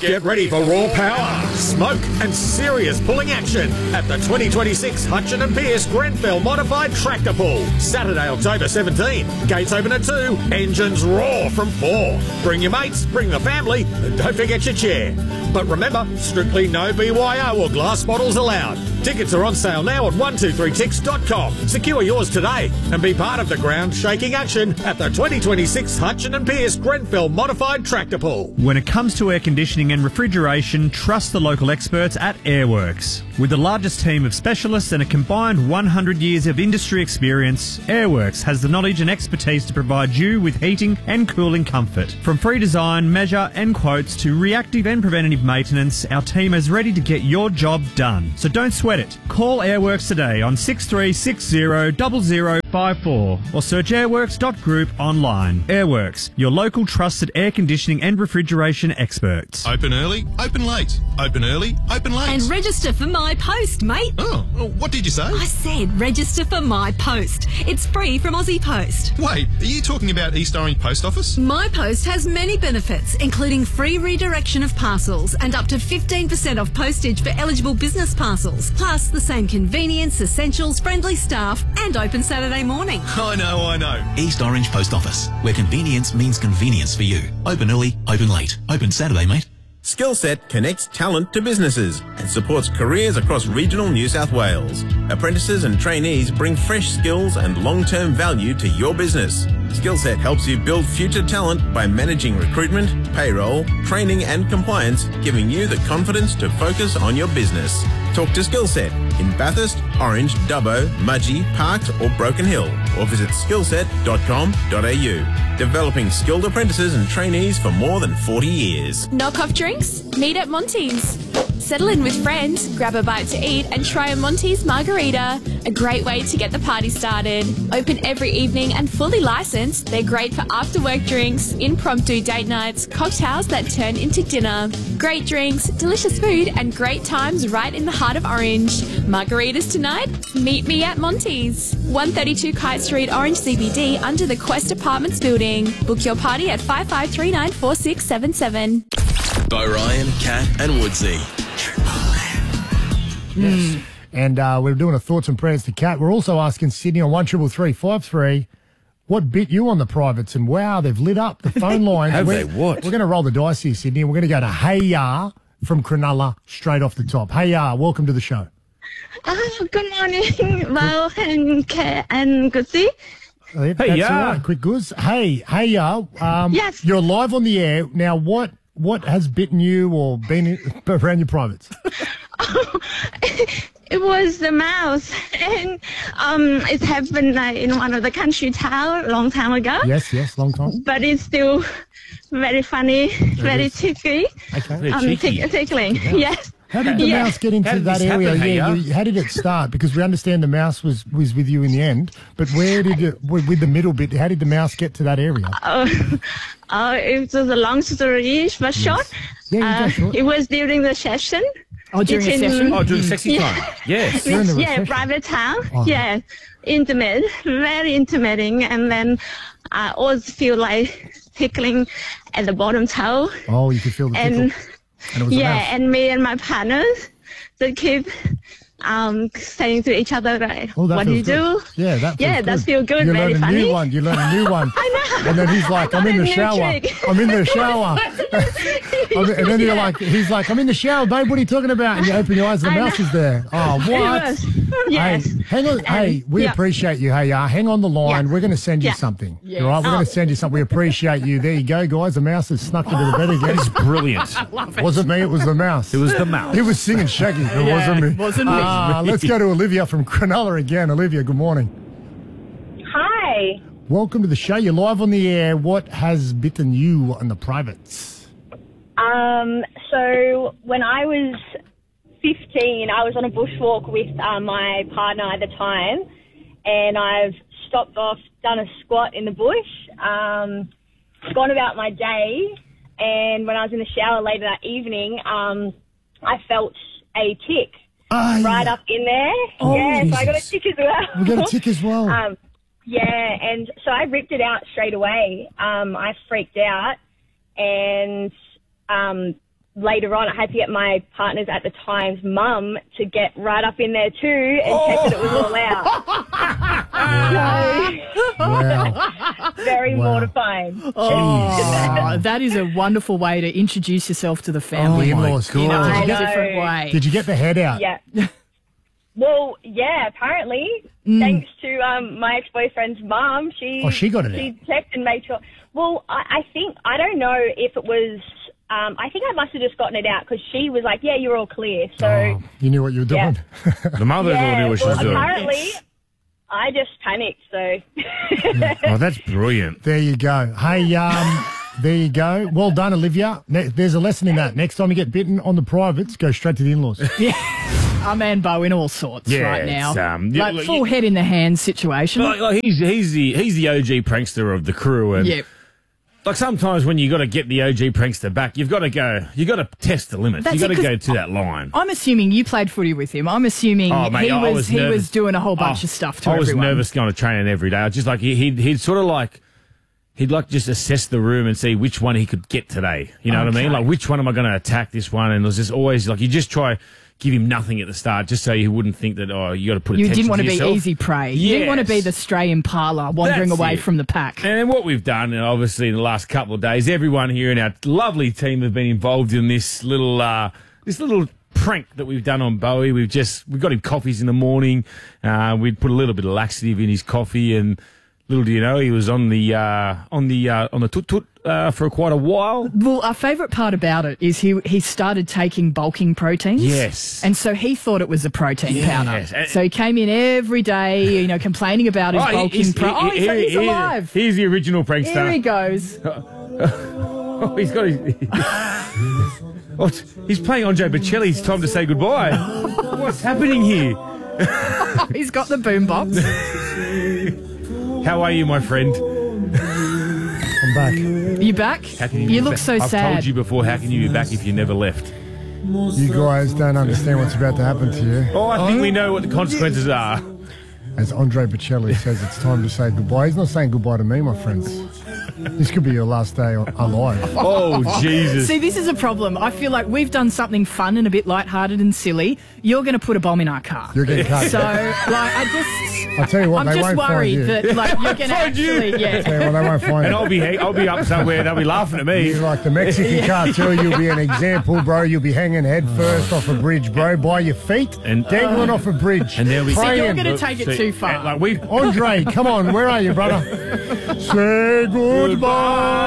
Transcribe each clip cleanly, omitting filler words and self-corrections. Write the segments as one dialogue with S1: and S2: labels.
S1: Get ready for raw power, smoke and serious pulling action at the 2026 Hutchin and Pierce Grenfell Modified Tractor Pull. Saturday, October 17. Gates open at 2, engines roar from 4. Bring your mates, bring the family, and don't forget your chair. But remember, strictly no BYO or glass bottles allowed. Tickets are on sale now at 123tix.com. Secure yours today and be part of the ground-shaking action at the 2026 Hutchin and Pierce Grenfell Modified Tractor Pull.
S2: When it comes to air conditioning and refrigeration, trust the local experts at Airworks. With the largest team of specialists and a combined 100 years of industry experience, Airworks has the knowledge and expertise to provide you with heating and cooling comfort. From free design, measure and quotes to reactive and preventative maintenance, our team is ready to get your job done. So don't sweat it. Call Airworks today on 63600054 or search airworks.group online. Airworks, your local trusted air conditioning and refrigeration experts.
S3: Open early, open late. Open early, open late.
S4: And register for My Post, mate.
S3: Oh, what did you say?
S4: I said register for My Post. It's free from Aussie Post.
S3: Wait, are you talking about East Orange Post Office?
S4: My Post has many benefits, including free redirection of parcels and up to 15% off postage for eligible business parcels, plus the same convenience, essentials, friendly staff and open Saturday morning.
S3: I know.
S5: East Orange Post Office, where convenience means convenience for you. Open early, open late. Open Saturday, mate.
S6: Skillset connects talent to businesses and supports careers across regional New South Wales. Apprentices and trainees bring fresh skills and long-term value to your business. Skillset helps you build future talent by managing recruitment, payroll, training and compliance, giving you the confidence to focus on your business. Talk to Skillset in Bathurst, Orange, Dubbo, Mudgee, Parkes or Broken Hill, or visit skillset.com.au. Developing skilled apprentices and trainees for more than 40 years.
S7: Knock off drinks? Meet at Monty's. Settle in with friends, grab a bite to eat and try a Monty's margarita. A great way to get the party started. Open every evening and fully licensed, they're great for after-work drinks, impromptu date nights, cocktails that turn into dinner. Great drinks, delicious food and great times right in the heart of Orange. Margaritas tonight? Meet me at Monty's. 132 Kite Street, Orange CBD under the Quest Apartments building. Book your party at 55394677.
S5: By Ryan, Kat and Woodsy.
S8: Yes. And we're doing a thoughts and prayers to Kat. We're also asking Sydney on 133353 what bit you on the privates, and wow, they've lit up the phone lines.
S9: Have they what?
S8: We're going to roll the dice here, Sydney, and we're going to go to Hey Ya from Cronulla straight off the top. Hey Ya, welcome to the show.
S10: Good morning, Val and Kat and Guzzy.
S8: Hey Ya. All right, quick Guz. Hey Ya.
S10: Yes.
S8: You're live on the air. Now, what has bitten you or been around your privates?
S10: It was the mouse, and it happened in one of the country town a long time ago.
S8: Yes, long time.
S10: But it's still very funny, very tickly.
S8: Okay.
S10: Tickling. Yes.
S8: How did the mouse get into that area? How did it start? Because we understand the mouse was with you in the end, but where did it, with the middle bit, how did the mouse get to that area?
S10: It was a long story, but short.
S8: Yeah, short.
S10: It was during the session.
S9: Oh, during a session? Oh, during sexy time. Yes.
S10: Private time. Oh. Yeah, intimate, very intimating, and then I always feel like tickling at the bottom toe.
S8: Oh, you could feel the tickle. And it was
S10: and me and my partners, they keep saying to each other, what do you do?
S8: Yeah,
S10: that feels good, very funny.
S8: You learn a new one.
S10: I know.
S8: And then he's like, I'm in the shower. I'm in the shower. And then he's like, I'm in the shower, babe, what are you talking about? And you open your eyes, the mouse is there. Oh, what?
S10: Yes.
S8: Hey, hang on. Hey, we appreciate you. Hey, hang on the line. We're going to send you something.
S9: Yes.
S8: All right, we're going to send you something. We appreciate you. There you go, guys. The mouse has snuck into the bed again.
S9: That is brilliant.
S8: Wasn't me, it was the mouse.
S9: It was the mouse.
S8: He was singing Shaggy. It wasn't me.
S9: Wasn't me.
S8: Let's go to Olivia from Cronulla again. Olivia, good morning.
S11: Hi.
S8: Welcome to the show. You're live on the air. What has bitten you on the privates?
S11: So when I was 15, I was on a bushwalk with my partner at the time, and I've stopped off, done a squat in the bush, gone about my day, and when I was in the shower later that evening, I felt a tick right up in there.
S8: Oh,
S11: yeah,
S8: Jesus.
S11: so I got a tick as well.
S8: We got a tick as well.
S11: Yeah, and so I ripped it out straight away. I freaked out, and later on, I had to get my partner's at the time's mum to get right up in there too and check that it was all out. So, very mortifying.
S12: Oh, that is a wonderful way to introduce yourself to the family.
S8: Oh, my God.
S12: In a different way.
S8: Did you get the head out?
S11: Yeah. Well, yeah, apparently, thanks to my ex-boyfriend's mum, she
S8: got it
S11: She checked and made sure. Well, I think, I don't know if it was, I think I must have just gotten it out because she was like, yeah, you're all clear. So
S8: you knew what you were doing.
S9: The mother-in-law knew what she was doing.
S11: Apparently, I just panicked, so.
S9: Oh, that's brilliant.
S8: There you go. Hey, there you go. Well done, Olivia. There's a lesson in that. Next time you get bitten on the privates, go straight to the in-laws.
S12: Yeah. Our man Bo in all sorts right now.
S9: It's,
S12: full head in the hands situation.
S9: Like he's the OG prankster of the crew, and like sometimes when you got to get the OG prankster back, you've got to test the limits. You got to go to that line.
S12: I'm assuming you played footy with him. I'm assuming he was doing a whole bunch of stuff to everyone.
S9: I was nervous going to training every day. I just like he'd sort of like. He'd like just assess the room and see which one he could get today. You know what I mean? Like, which one am I going to attack this one? And it was just always like, you just try give him nothing at the start just so you wouldn't think that, you got to put attention to yourself. You didn't want to be
S12: easy prey. You didn't want to be the stray impala wandering away from the pack.
S9: And what we've done, and obviously in the last couple of days, everyone here in our lovely team have been involved in this little prank that we've done on Bowie. We've got him coffees in the morning. We'd put a little bit of laxative in his coffee, and little do you know, he was on the toot-toot for quite a while.
S12: Well, our favourite part about it is he started taking bulking proteins.
S9: Yes.
S12: And so he thought it was a protein powder. So he came in every day, complaining about his bulking protein. He's alive.
S9: He's the original prankster.
S12: Here he goes.
S9: He's got his... he's playing Andre Bocelli. It's time to say goodbye. What's happening here?
S12: He's got the boombox.
S9: How are you, my friend?
S8: I'm back.
S12: You back? You look so sad.
S9: I've told you before, how can you be back if you never left?
S8: You guys don't understand what's about to happen to you.
S9: Oh, I think we know what the consequences are.
S8: As Andre Bocelli says, it's time to say goodbye. He's not saying goodbye to me, my friends. This could be your last day alive.
S9: Oh, Jesus.
S12: See, this is a problem. I feel like we've done something fun and a bit lighthearted and silly. You're going to put a bomb in our car.
S8: You're getting cut.
S12: So,
S8: I'll tell you what,
S12: I'm
S8: they
S12: just
S8: won't
S12: worried
S8: find you.
S12: that you're going to actually,
S8: I'll tell you what, they won't find
S9: and
S8: you.
S9: I'll be up somewhere. They'll be laughing at me.
S8: You're like the Mexican cartel. You'll be an example, bro. You'll be hanging head first off a bridge, bro, by your feet and dangling off a bridge.
S9: And there we
S12: go. You're going to take it too far.
S8: Andre, come on, where are you, brother? Say goodbye.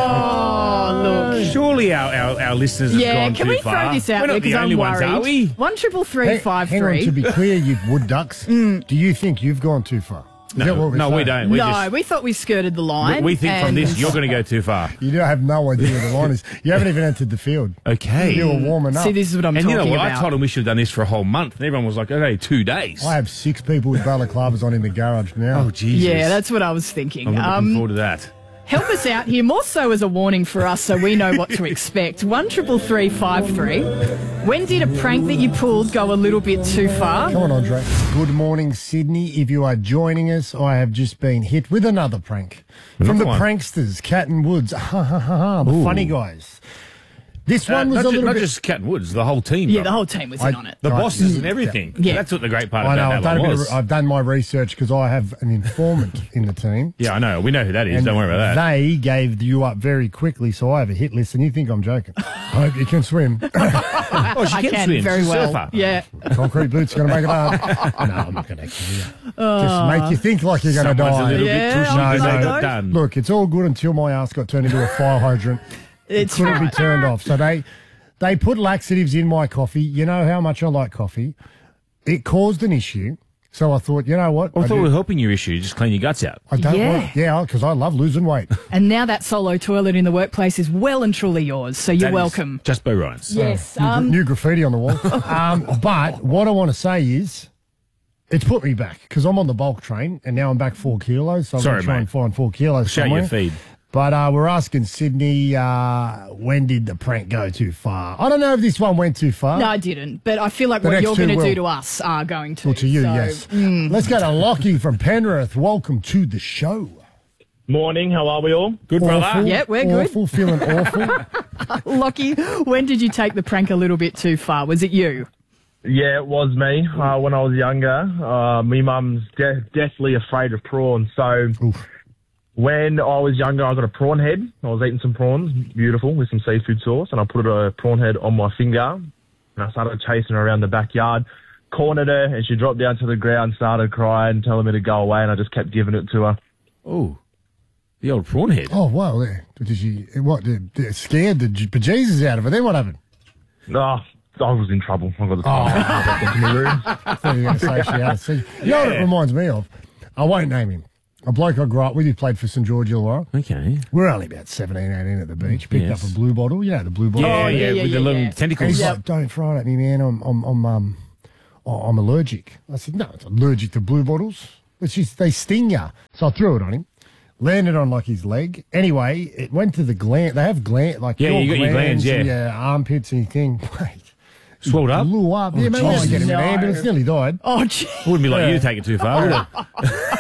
S12: Oh, look.
S9: Surely our listeners have gone too far.
S12: Can we throw this out
S9: We're
S12: there
S9: not the
S12: because
S9: only
S12: I'm
S9: ones,
S12: worried.
S9: are we?
S12: 13353.
S8: Hang on, to be clear, you wood ducks, do you think you've gone too far?
S9: No, we don't.
S12: We thought we skirted the line.
S9: We think from this you're going to go too far.
S8: You don't have no idea where the line is. You haven't even entered the field.
S9: Okay.
S8: You were warming up.
S12: See, this is what I'm talking about.
S9: And you know what? I told them we should have done this for a whole month. And everyone was like, okay, 2 days.
S8: I have 6 people with balaclavas on in the garage now.
S9: Oh, Jesus.
S12: Yeah, that's what I was thinking.
S9: I'm looking forward to that.
S12: Help us out here, more so as a warning for us so we know what to expect. 13353. When did a prank that you pulled go a little bit too far?
S8: Come on, Andre. Good morning, Sydney. If you are joining us, I have just been hit with another prank. From the pranksters, Cat and Woods. The funny guys. This one was
S9: not just Cat and Woods, the whole team.
S12: Yeah, the whole team was in on it.
S9: The bosses and everything.
S12: Yeah.
S9: That's what the great part about that one was.
S8: I've done my research because I have an informant in the team.
S9: Yeah, I know. We know who that is.
S8: And
S9: don't worry about that.
S8: They gave you up very quickly, so I have a hit list, and you think I'm joking. I hope you can swim.
S9: She can swim.
S12: Very
S9: She's a
S12: well.
S9: surfer.
S12: Yeah.
S8: Concrete boots going to make it hard. No, I'm not going to kill you. Just make you think like you're going to die.
S9: Someone's a little bit too shy.
S8: No.
S9: Done.
S8: Look, it's all good until my ass got turned into a fire hydrant. It couldn't be turned off. So they put laxatives in my coffee. You know how much I like coffee. It caused an issue. So I thought, you know what?
S9: I thought we were helping your issue. Just clean your guts out.
S8: I don't want, because I love losing weight.
S12: And now that solo toilet in the workplace is well and truly yours. So you're welcome.
S9: Just Bo Ryan's.
S12: Yes.
S8: New graffiti on the wall. But what I want to say is, it's put me back because I'm on the bulk train and now I'm back 4 kilos. So I'm going to try and find 4 kilos
S9: Show
S8: somewhere.
S9: your feed.
S8: But we're asking Sydney, when did the prank go too far? I don't know if this one went too far.
S12: No, I didn't. But I feel like what you're going to do to us are going to.
S8: Well, to you, yes. Let's go to Lockie from Penrith. Welcome to the show.
S13: Morning, how are we all?
S9: Good,
S8: Awful,
S12: Yeah, we're good.
S8: Awful, feeling awful.
S12: Lockie, when did you take the prank a little bit too far? Was it you?
S13: Yeah, it was me. When I was younger, my mum's deathly afraid of prawns. So when I was younger, I got a prawn head. I was eating some prawns, beautiful, with some seafood sauce, and I put a prawn head on my finger, and I started chasing her around the backyard, cornered her, and she dropped down to the ground, started crying, telling me to go away, and I just kept giving it to her.
S9: Oh, the old prawn head.
S8: Oh, well, did she, what, scared the bejesus out of her? Then what happened?
S13: Oh, I was in trouble. I got the time. I got into my room.
S8: I thought you were going to say she had a seat. You know what it reminds me of? I won't name him. A bloke I grew up with who played for St George Illawarra.
S9: Okay.
S8: We're only about 17, 18 at the beach. Picked up a blue bottle. You know the blue bottle?
S9: With the little tentacles.
S8: And he's like, don't throw it at me, man. I'm allergic. I said, no, it's allergic to blue bottles. But they sting you. So I threw it on him. Landed on like his leg. Anyway, it went to the gland. They have gland, like
S9: you got your glands,
S8: and your armpits and your thing. Wait.
S9: Swelled up?
S8: Blew up. Yeah, maybe I get him in an ambulance. Nearly died.
S12: Oh, gee.
S9: Wouldn't be like you to take it too far, would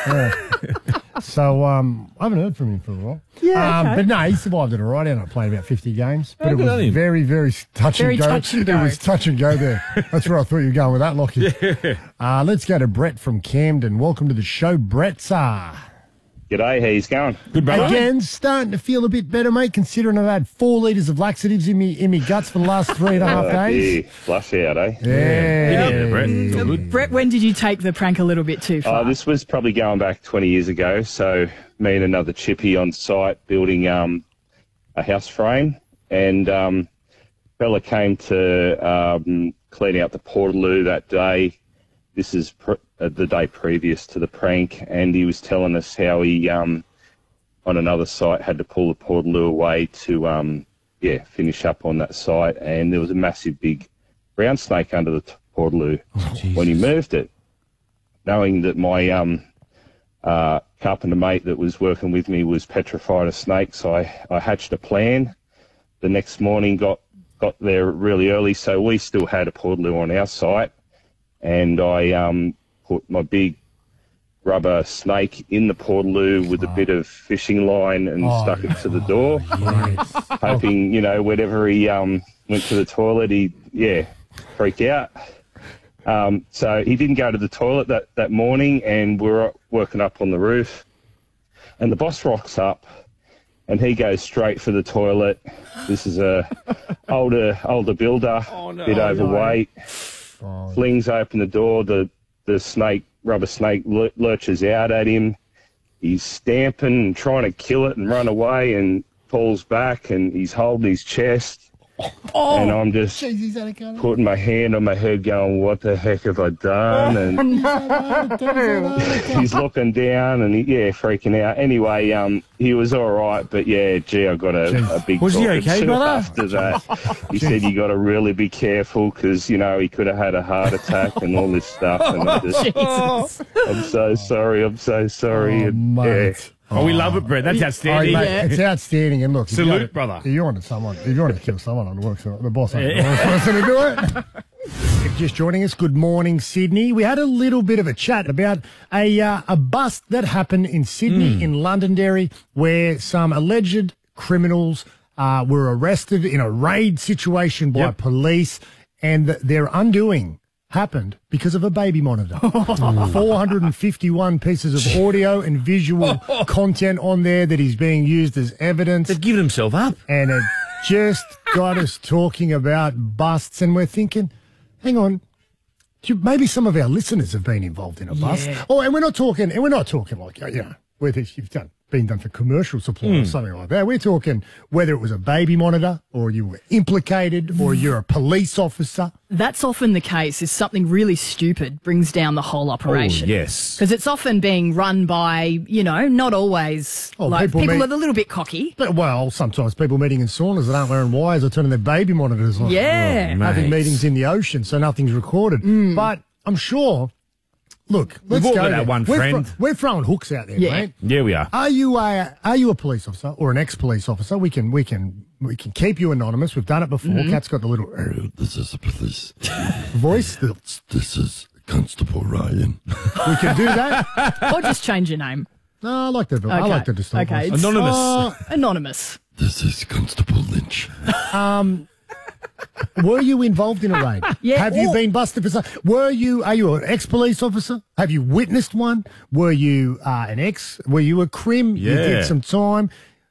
S9: it?
S8: So, I haven't heard from him for a while.
S12: Yeah, okay.
S8: But no, he survived it all right. Ended up playing about 50 games. But it
S9: good on
S8: was
S9: him.
S8: very, very touch and go.
S12: touch and go.
S8: It was touch and go there. That's where I thought you were going with that, Lockie. Let's go to Brett from Camden. Welcome to the show, Brett.
S14: G'day, how you going?
S9: Good, brother.
S8: Again, starting to feel a bit better, mate, considering I've had 4 litres of laxatives in me guts for the last 3.5 days.
S14: Dear. Flush out, eh?
S8: Yeah.
S9: Brett.
S12: Brett, when did you take the prank a little bit too far?
S14: This was probably going back 20 years ago. So me and another chippy on site building a house frame, and fella came to clean out the portaloo that day. This is the day previous to the prank, and he was telling us how he, on another site, had to pull the portaloo away to, finish up on that site, and there was a massive big brown snake under the portaloo when he moved it. Knowing that my carpenter mate that was working with me was petrified of snakes, I hatched a plan. The next morning got there really early, so we still had a portaloo on our site. And I put my big rubber snake in the portaloo with a bit of fishing line and stuck it to the door, hoping, whenever he went to the toilet, he'd, freak out. So he didn't go to the toilet that morning, and we were working up on the roof. And the boss rocks up, and he goes straight for the toilet. This is a older builder, bit overweight. Flings open the door, the rubber snake lurches out at him. He's stamping and trying to kill it and run away, and falls back, and he's holding his chest. And I'm just putting my hand on my head going, what the heck have I done? And he's looking down and freaking out. Anyway, he was all right, but I got a big
S9: Was he okay, brother?
S14: After that. He said you got to really be careful because, he could have had a heart attack and all this stuff. And I'm so sorry.
S8: Oh, mate.
S9: Oh, we love it, Brett. That's outstanding.
S8: Mate, it's outstanding. And look,
S9: salute, brother.
S8: If you want to kill someone on work, the boss ain't the person to do it. Just joining us, good morning, Sydney. We had a little bit of a chat about a bust that happened in Sydney, in Londonderry, where some alleged criminals were arrested in a raid situation by police, and their undoing happened because of a baby monitor. 451 pieces of audio and visual content on there that is being used as evidence.
S9: They've given himself up.
S8: And it just got us talking about busts, and we're thinking, hang on, maybe some of our listeners have been involved in a bust. Oh, and we're not talking like, whether you've been done for commercial supply or something like that. We're talking whether it was a baby monitor or you were implicated or you're a police officer.
S12: That's often the case, is something really stupid brings down the whole operation.
S9: Oh, yes.
S12: Because it's often being run by, not always, people are a little bit cocky.
S8: But, sometimes people meeting in saunas that aren't wearing wires are turning their baby monitors on.
S12: Yeah.
S8: Having meetings in the ocean, so nothing's recorded. But I'm sure... Look, let's
S9: We've all
S8: go
S9: got
S8: there.
S9: that one friend.
S8: We're throwing hooks out there, mate.
S9: Yeah, we are.
S8: Are you a police officer or an ex-police officer? We can keep you anonymous. We've done it before. Kat's got the little
S15: This is a police
S8: voice.
S15: This is Constable Ryan.
S8: We can do that.
S12: Or just change your name.
S8: No, I like the distorted
S12: Okay,
S8: voice.
S9: Anonymous.
S12: Anonymous.
S15: This is Constable Lynch.
S8: Were you involved in a raid?
S12: Yeah.
S8: Have you been busted for something? Are you an ex-police officer? Have you witnessed one? Were you Were you a crim? You
S9: Yeah.
S8: did some time.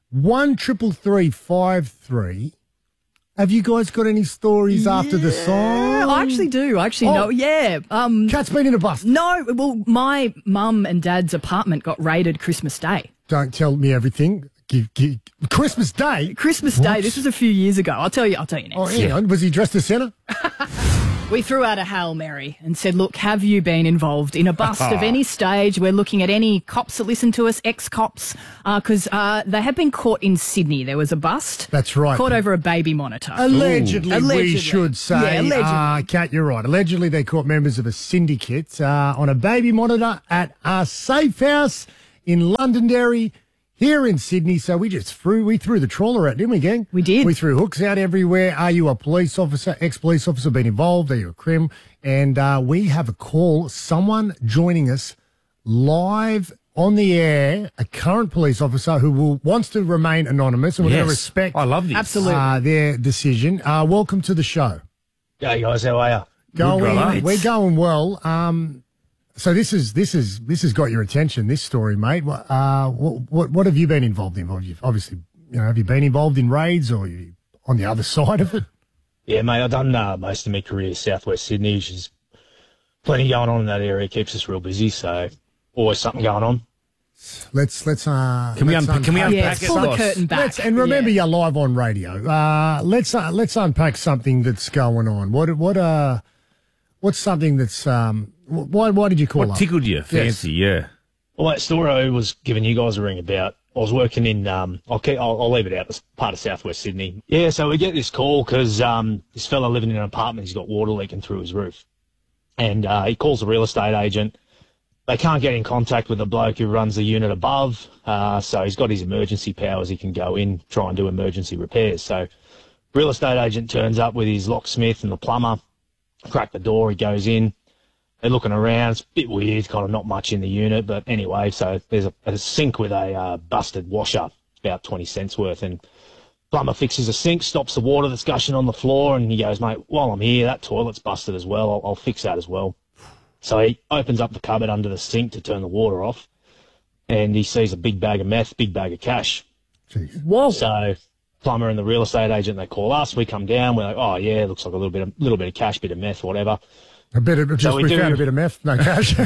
S8: 1-333-5-3. Have you guys got any stories after the song?
S12: I actually do. I actually know. Yeah.
S8: Cat's been in a bust.
S12: No. Well, my mum and dad's apartment got raided Christmas Day.
S8: Don't tell me everything. Christmas Day?
S12: Christmas Day. This was a few years ago. I'll tell you next.
S8: Oh, hang on. Was he dressed as Santa?
S12: We threw out a Hail Mary and said, look, have you been involved in a bust of any stage? We're looking at any cops that listen to us, ex-cops, because they have been caught in Sydney. There was a bust.
S8: That's right.
S12: Caught over a baby monitor.
S8: Allegedly, we should say.
S12: Yeah, allegedly.
S8: Kat, you're right. Allegedly, they caught members of a syndicate on a baby monitor at a safe house in Londonderry, here in Sydney. So we threw the trawler out, didn't we, gang?
S12: We did.
S8: We threw hooks out everywhere. Are you a police officer, ex-police officer, been involved? Are you a crim? And we have a call, someone joining us live on the air, a current police officer who wants to remain anonymous, and we're going to respect
S9: I love this.
S12: Absolutely.
S8: their decision. Welcome to the show.
S16: Hey guys, how are you?
S8: We're going well. So this has got your attention, this story, mate. What have you been involved in? Obviously, have you been involved in raids, or are you on the other side of it?
S16: Yeah, mate, I've done most of my career southwest Sydney, which is plenty going on in that area. Keeps us real busy, so always something going on.
S8: Let's
S9: Can we unpack it?
S12: Pull the curtain back.
S8: And remember, you're live on radio. Let's unpack something that's going on. What's something that's why did you call up?
S9: What tickled you? Fancy, yeah.
S16: Well, that story I was giving you guys a ring about, I was working in, I'll leave it out, it's part of southwest Sydney. Yeah, so we get this call because this fella living in an apartment, he's got water leaking through his roof. And he calls the real estate agent. They can't get in contact with the bloke who runs the unit above, so he's got his emergency powers. He can go in, try and do emergency repairs. So real estate agent turns up with his locksmith and the plumber, crack the door, he goes in. They're looking around. It's a bit weird, kind of not much in the unit. But anyway, so there's a sink with a busted washer, about 20 cents worth. And plumber fixes the sink, stops the water that's gushing on the floor, and he goes, mate, while I'm here, that toilet's busted as well. I'll fix that as well. So he opens up the cupboard under the sink to turn the water off, and he sees a big bag of meth, big bag of cash.
S8: Jeez.
S12: Whoa.
S16: So plumber and the real estate agent, they call us. We come down. We're like, oh, yeah, looks like a little bit of cash, bit of meth, whatever.
S8: We found a bit of meth, no cash.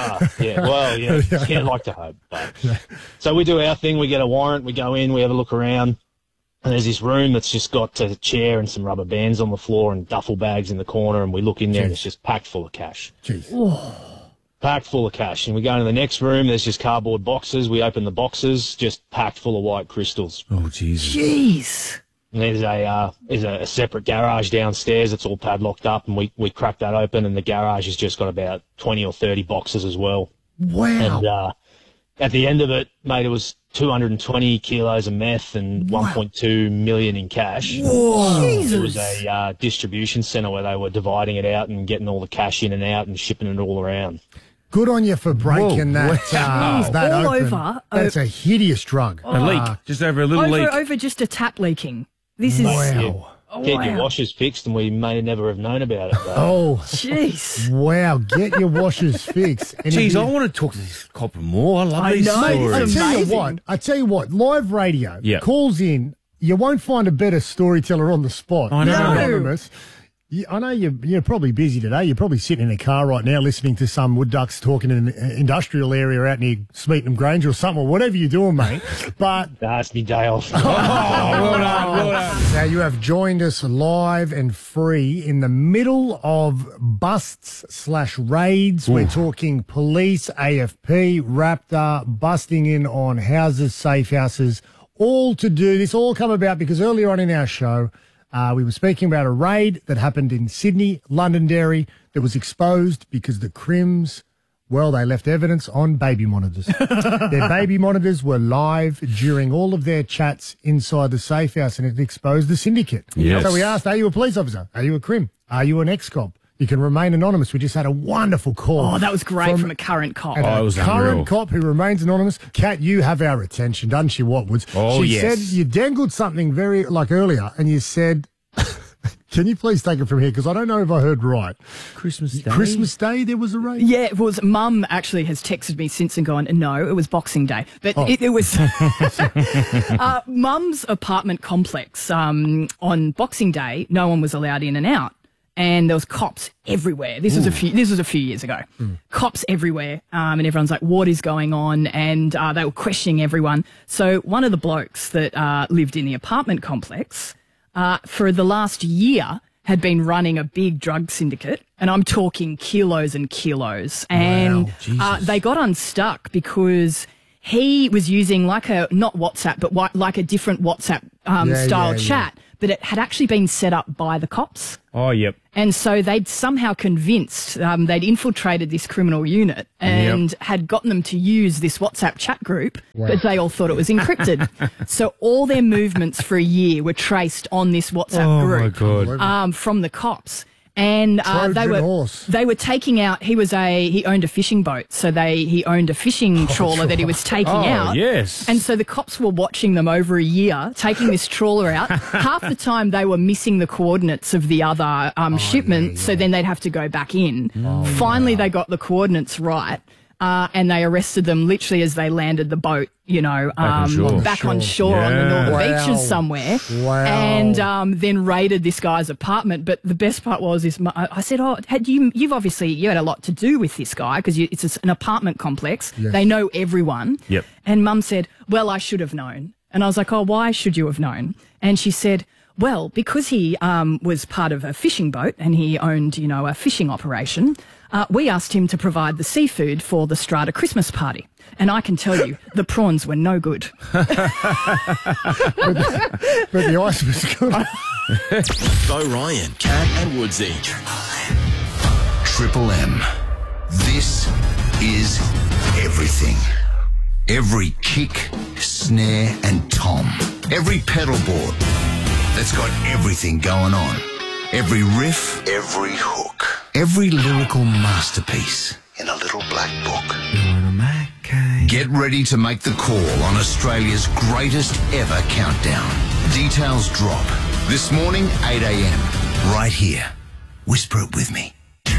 S16: Yeah, like to hope. But. So we do our thing, we get a warrant, we go in, we have a look around, and there's this room that's just got a chair and some rubber bands on the floor and duffel bags in the corner, and we look in there and it's just packed full of cash.
S8: Jeez.
S16: Packed full of cash. And we go into the next room, there's just cardboard boxes, we open the boxes, just packed full of white crystals.
S9: Oh, Jesus.
S12: Jeez.
S16: And there's a separate garage downstairs that's all padlocked up, and we cracked that open, and the garage has just got about 20 or 30 boxes as well.
S8: Wow.
S16: And at the end of it, mate, it was 220 kilos of meth and 1.2 million in cash.
S8: Whoa.
S16: It was a distribution centre where they were dividing it out and getting all the cash in and out and shipping it all around.
S8: Good on you for breaking that
S12: all
S8: open.
S12: over.
S8: That's a hideous drug.
S9: A leak, just over a little leak.
S12: Over just a tap leaking. This is...
S8: Wow.
S16: Get your washers fixed, and we may never have known about it.
S8: Oh,
S12: jeez!
S8: Wow, get your washers fixed.
S9: Jeez, I want to talk to this copper more. I love these stories.
S8: I tell you what, live radio calls in. You won't find a better storyteller on the spot.
S9: I know.
S8: Anonymous. I know you're probably busy today. You're probably sitting in a car right now listening to some wood ducks talking in an industrial area out near Smeaton Grange or something, or whatever you're doing, mate. But
S16: that's me day off.
S9: Well done.
S8: Now you have joined us live and free in the middle of busts/raids. We're talking police, AFP, Raptor, busting in on houses, safe houses, all to do. This all come about because earlier on in our show, we were speaking about a raid that happened in Sydney, Londonderry, that was exposed because the Crims, well, they left evidence on baby monitors. Their baby monitors were live during all of their chats inside the safe house, and it exposed the syndicate.
S9: Yes.
S8: So we asked, are you a police officer? Are you a Crim? Are you an ex-cop? You can remain anonymous. We just had a wonderful call.
S12: Oh, that was great from a current cop.
S8: And
S9: it was
S8: a current
S9: unreal.
S8: cop who remains anonymous. Kat, you have our attention, doesn't she, Watwoods?
S9: Oh,
S8: she
S9: yes.
S8: said you dangled something very, earlier, and you said, can you please take it from here? Because I don't know if I heard right.
S9: Christmas Day.
S8: Christmas Day, there was a raid?
S12: Yeah, it was. Mum actually has texted me since and gone, no, it was Boxing Day. But it was Mum's apartment complex. On Boxing Day, no one was allowed in and out. And there was cops everywhere. This was a few years ago. Cops everywhere, and everyone's like, "What is going on?" And they were questioning everyone. So one of the blokes that lived in the apartment complex for the last year had been running a big drug syndicate, and I'm talking kilos and kilos. And they got unstuck because he was using not WhatsApp, but like a different WhatsApp style chat. But it had actually been set up by the cops.
S9: Oh, yep.
S12: And so they'd somehow convinced, they'd infiltrated this criminal unit and had gotten them to use this WhatsApp chat group, but they all thought it was encrypted. So all their movements for a year were traced on this WhatsApp group from the cops. And they were taking out. He owned a fishing boat, so he owned a fishing trawler that he was taking out.
S9: Yes.
S12: And so the cops were watching them over a year, taking this trawler out. Half the time they were missing the coordinates of the other shipment, so then they'd have to go back in. Finally, they got the coordinates right. And they arrested them literally as they landed the boat, back on shore on the northern beaches somewhere.
S8: Wow.
S12: And then raided this guy's apartment. But the best part was, I said, you've obviously had a lot to do with this guy because it's an apartment complex.
S8: Yes.
S12: They know everyone.
S9: Yep.
S12: And Mum said, well, I should have known. And I was like, oh, why should you have known? And she said, well, because he was part of a fishing boat and he owned, a fishing operation, we asked him to provide the seafood for the Strata Christmas party. And I can tell you, the prawns were no good.
S8: But the ice was good.
S5: Bo Ryan, Cat and Woodsy.
S17: Triple M. This is everything. Every kick, snare and tom. Every pedal board that's got everything going on. Every riff, every hook. Every lyrical masterpiece in a little black book. Get ready to make the call on Australia's greatest ever countdown. Details drop this morning, 8 a.m. right here. Whisper it with me.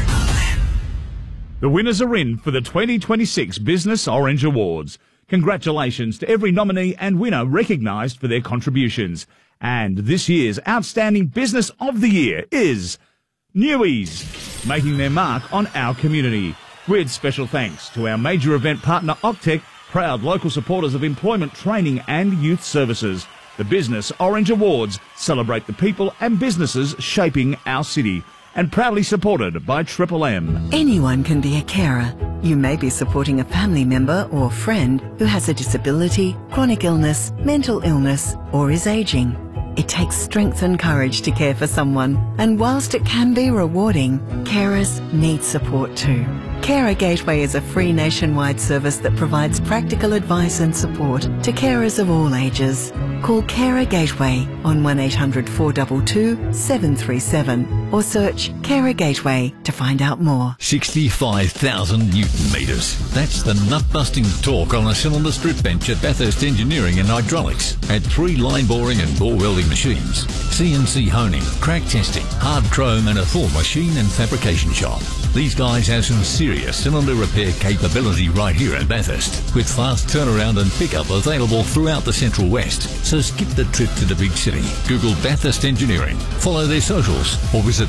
S18: The winners are in for the 2026 Business Orange Awards. Congratulations to every nominee and winner recognised for their contributions. And this year's Outstanding Business of the Year is Newies, making their mark on our community. With special thanks to our major event partner Octec, proud local supporters of employment training and youth services. The Business Orange Awards celebrate the people and businesses shaping our city, and proudly supported by Triple M.
S19: Anyone can be a carer. You may be supporting a family member or friend who has a disability, chronic illness, mental illness, or is aging. It takes strength and courage to care for someone, and whilst it can be rewarding, carers need support too. Carer Gateway is a free nationwide service that provides practical advice and support to carers of all ages. Call Carer Gateway on 1800 422 737 or search Carer Gateway to find out more.
S15: 65,000 Newton metres. That's the nut-busting torque on a cylinder strip bench at Bathurst Engineering and Hydraulics. At 3 line boring and bore welding machines, CNC honing, crack testing, hard chrome and a full machine and fabrication shop. These guys have some serious cylinder repair capability right here at Bathurst, with fast turnaround and pickup available throughout the Central West. So skip the trip to the big city. Google Bathurst Engineering, follow their socials, or visit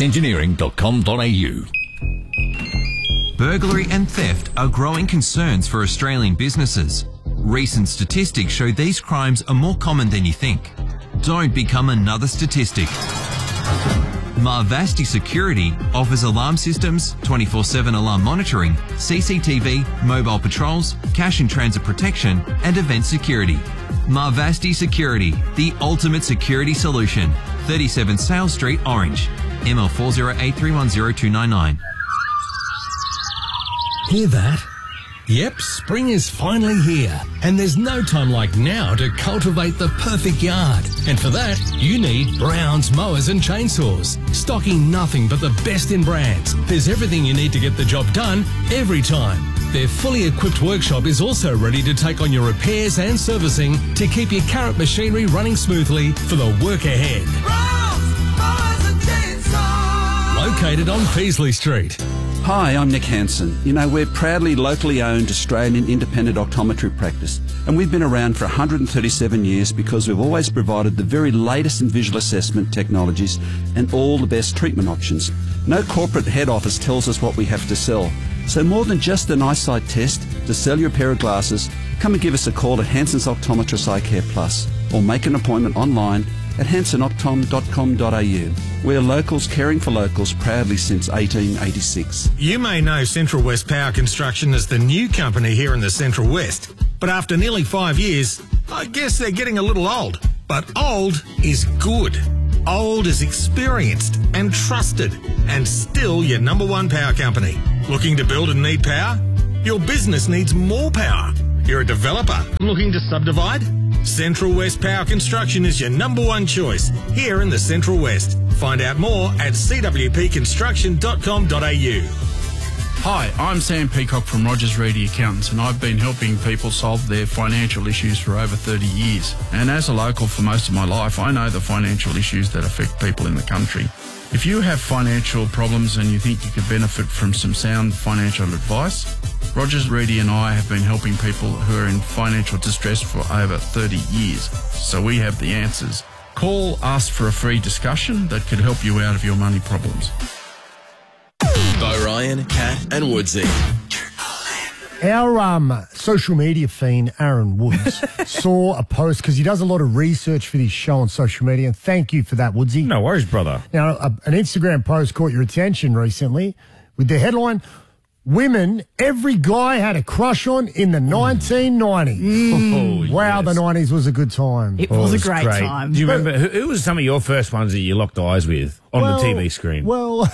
S15: bathurstengineering.com.au.
S20: Burglary and theft are growing concerns for Australian businesses. Recent statistics show these crimes are more common than you think. Don't become another statistic. Marvasti Security offers alarm systems, 24/7 alarm monitoring, CCTV, mobile patrols, cash and transit protection, and event security. Marvasti Security, the ultimate security solution. 37 Sales Street, Orange. ML4083102999.
S15: Hear that?
S21: Yep, spring is finally here, and there's no time like now to cultivate the perfect yard. And for that, you need Brown's Mowers and Chainsaws. Stocking nothing but the best in brands. There's everything you need to get the job done every time. Their fully equipped workshop is also ready to take on your repairs and servicing to keep your current machinery running smoothly for the work ahead. Located on Peasley Street.
S22: Hi, I'm Nick Hansen. You know, we're proudly locally owned Australian independent optometry practice, and we've been around for 137 years because we've always provided the very latest in visual assessment technologies and all the best treatment options. No corporate head office tells us what we have to sell. So more than just an eyesight test, to sell your pair of glasses, come and give us a call at Hansen's Optometrist Eye Care Plus, or make an appointment online at hansonoptom.com.au. We're locals caring for locals proudly since 1886.
S1: You may know Central West Power Construction as the new company here in the Central West, but after nearly 5 years, I guess they're getting a little old. But old is good. Old is experienced and trusted, and still your number one power company. Looking to build and need power? Your business needs more power. You're a developer looking to subdivide? Central West Power Construction is your number one choice here in the Central West. Find out more at cwpconstruction.com.au.
S23: Hi, I'm Sam Peacock from Rogers Reedy Accountants, and I've been helping people solve their financial issues for over 30 years. And as a local for most of my life, I know the financial issues that affect people in the country. If you have financial problems and you think you could benefit from some sound financial advice, Rogers Reedy and I have been helping people who are in financial distress for over 30 years, so we have the answers. Call us for a free discussion that could help you out of your money problems.
S24: Bo Ryan, Kat and Woodsy.
S8: Our social media fiend, Aaron Woods, saw a post because he does a lot of research for this show on social media, and thank you for that, Woodsy.
S9: No worries, brother.
S8: Now, an Instagram post caught your attention recently with the headline, "Women every guy had a crush on in the 1990s. Wow, the 90s was a a good time.
S12: It was a great time.
S9: Do you remember, who was some of your first ones that you locked eyes with on the TV screen?
S8: Well,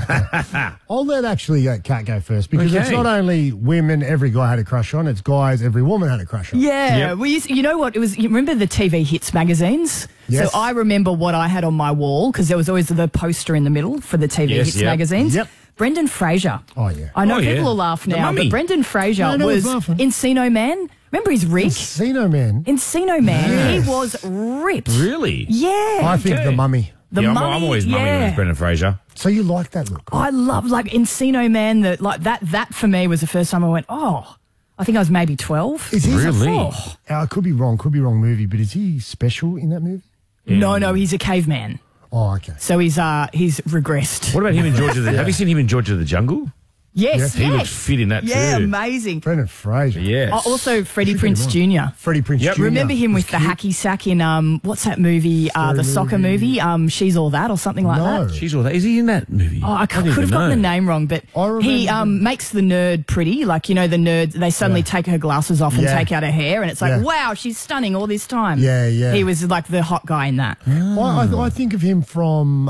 S8: I'll let actually Kat go first because it's
S9: Okay.
S8: not only women every guy had a crush on, it's guys every woman had a crush on.
S12: Yeah, you know what? It was. You remember the TV Hits magazines?
S8: Yes.
S12: So I remember what I had on my wall because there was always the poster in the middle for the TV Hits magazines.
S8: Yep.
S12: Brendan Fraser.
S8: Oh, yeah.
S12: I know people will laugh now, but Brendan Fraser was Encino Man. Remember his rig?
S8: Encino Man.
S12: Encino Man.
S8: Yes.
S12: He was ripped.
S9: Really?
S12: Yeah.
S8: I think the Mummy.
S12: The
S9: I'm
S12: Mummy,
S9: always mummy when it's Brendan Fraser.
S8: So you like that look?
S12: I love Encino Man. That for me was the first time I went, oh, I think I was maybe 12.
S8: Is he
S9: Really?
S8: I could be wrong movie, but is he special in that movie?
S12: No, he's a caveman.
S8: Oh, okay.
S12: So he's regressed.
S9: What about him in George of the... Have you seen him in George of the Jungle?
S12: Yes,
S9: He looks fit in that too.
S12: Yeah, amazing.
S8: Brendan Fraser.
S9: Yes.
S12: Also, Freddie Prinze Jr.
S8: Freddie Prinze Jr.
S12: Remember him with the hacky sack in what's that movie? The soccer movie. She's All That or something like that.
S9: She's All That. Is he in that movie?
S12: Oh, I could have gotten the name wrong, but he makes the nerd pretty. Like, you know, the nerds, they suddenly take her glasses off and
S8: Yeah.
S12: take out her hair, and it's like,
S8: Yeah.
S12: wow, she's stunning all this time.
S8: Yeah, yeah.
S12: He was like the hot guy in that.
S8: I think of him from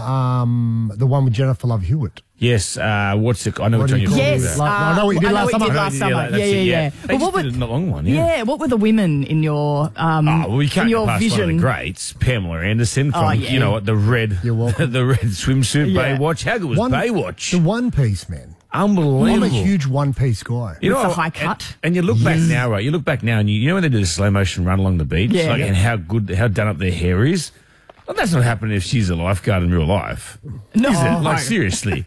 S8: the one with Jennifer Love Hewitt.
S9: Yes. What's it? I know
S8: What
S9: which
S8: do
S9: one
S8: you
S9: you're
S8: call
S9: talking
S8: it?
S9: about.
S8: I know what you did last summer.
S12: last summer.
S9: that's it,
S12: Yeah.
S9: They
S12: But
S9: just
S12: what
S9: did
S12: were,
S9: a long one,
S12: what were the women in your
S9: well, you can't
S12: in your
S9: go past
S12: vision?
S9: one of the greats, Pamela Anderson from,
S12: Oh, yeah.
S9: you know what, the red swimsuit,
S12: Yeah.
S9: Baywatch. How good was Baywatch?
S8: The One Piece, man.
S9: Unbelievable.
S8: I'm a huge One Piece guy.
S9: You know,
S12: the high cut.
S9: And you look back now, right? You look back now, and you know when they do the slow motion run along the beach,
S12: Yeah.
S9: and how done up their hair is. Well, that's not happening if she's a lifeguard in real life.
S12: No.
S9: Is it?
S12: No.
S9: Like, seriously.